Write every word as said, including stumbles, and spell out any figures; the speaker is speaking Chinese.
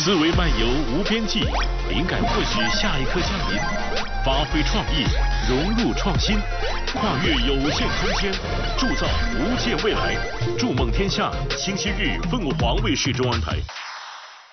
思维漫游无边际，灵感或许下一刻降临。发挥创意，融入创新，跨越有限空间，铸造无界未来。筑梦天下，星期日凤凰卫视中文台。